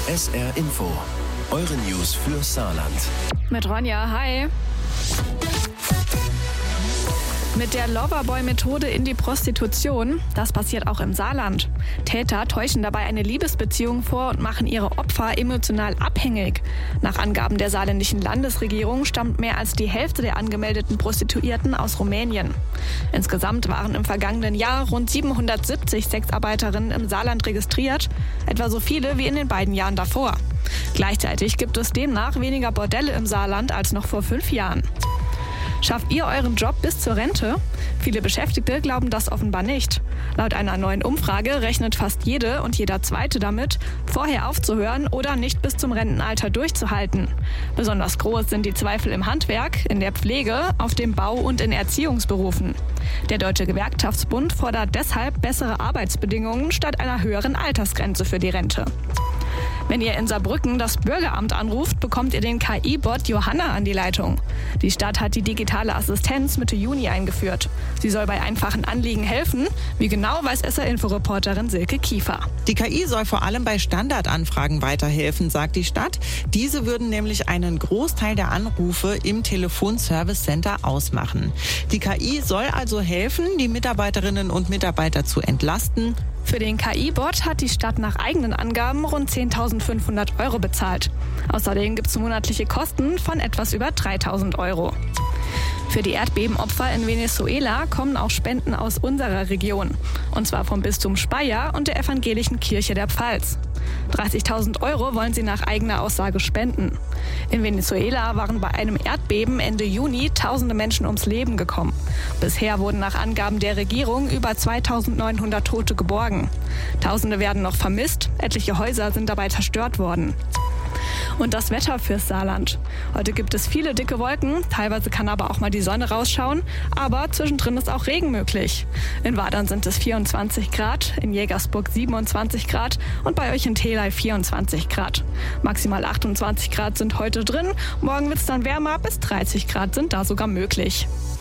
SR Info. Eure News für Saarland. Mit Ronja, hi. Mit der Loverboy-Methode in die Prostitution, das passiert auch im Saarland. Täter täuschen dabei eine Liebesbeziehung vor und machen ihre Opfer emotional abhängig. Nach Angaben der saarländischen Landesregierung stammt mehr als die Hälfte der angemeldeten Prostituierten aus Rumänien. Insgesamt waren im vergangenen Jahr rund 770 Sexarbeiterinnen im Saarland registriert, etwa so viele wie in den beiden Jahren davor. Gleichzeitig gibt es demnach weniger Bordelle im Saarland als noch vor 5 Jahren. Schafft ihr euren Job bis zur Rente? Viele Beschäftigte glauben das offenbar nicht. Laut einer neuen Umfrage rechnet fast jede und jeder Zweite damit, vorher aufzuhören oder nicht bis zum Rentenalter durchzuhalten. Besonders groß sind die Zweifel im Handwerk, in der Pflege, auf dem Bau und in Erziehungsberufen. Der Deutsche Gewerkschaftsbund fordert deshalb bessere Arbeitsbedingungen statt einer höheren Altersgrenze für die Rente. Wenn ihr in Saarbrücken das Bürgeramt anruft, bekommt ihr den KI-Bot Johanna an die Leitung. Die Stadt hat die digitale Assistenz Mitte Juni eingeführt. Sie soll bei einfachen Anliegen helfen. Wie genau, weiß SR-Info-Reporterin Silke Kiefer. Die KI soll vor allem bei Standardanfragen weiterhelfen, sagt die Stadt. Diese würden nämlich einen Großteil der Anrufe im Telefonservice-Center ausmachen. Die KI soll also helfen, die Mitarbeiterinnen und Mitarbeiter zu entlasten. Für den KI-Bot hat die Stadt nach eigenen Angaben rund 10.500 € bezahlt. Außerdem gibt es monatliche Kosten von etwas über 3.000 €. Für die Erdbebenopfer in Venezuela kommen auch Spenden aus unserer Region. Und zwar vom Bistum Speyer und der Evangelischen Kirche der Pfalz. 30.000 € wollen sie nach eigener Aussage spenden. In Venezuela waren bei einem Erdbeben Ende Juni tausende Menschen ums Leben gekommen. Bisher wurden nach Angaben der Regierung über 2.900 Tote geborgen. Tausende werden noch vermisst, etliche Häuser sind dabei zerstört worden. Und das Wetter fürs Saarland. Heute gibt es viele dicke Wolken, teilweise kann aber auch mal die Sonne rausschauen, aber zwischendrin ist auch Regen möglich. In Wadern sind es 24 Grad, in Jägersburg 27 Grad und bei euch in Theley 24 Grad. Maximal 28 Grad sind heute drin, morgen wird es dann wärmer, bis 30 Grad sind da sogar möglich.